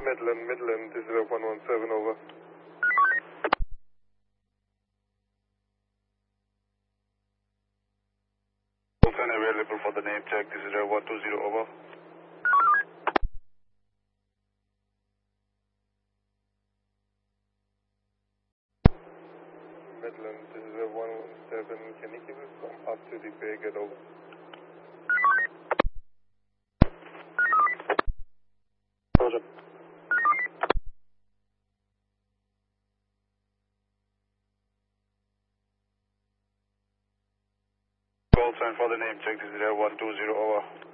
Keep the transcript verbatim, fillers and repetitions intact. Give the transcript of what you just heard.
Midland, Midland, this is one one seven, over. Colton available for the name check, this is one two zero, over. Midland, this is one one seven, can you give us some up to the bay, get over? Roger. Colton for the name check, this is one two zero, over.